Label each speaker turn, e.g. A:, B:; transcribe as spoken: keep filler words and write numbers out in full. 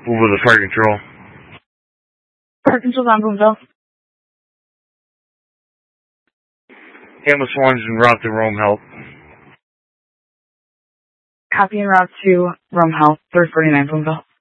A: Move with the fire control.
B: Fire control's on Boomville.
A: Ambulance one's en route to Rome Health.
B: Copy en route to Rome Health, three forty-nine Boomville.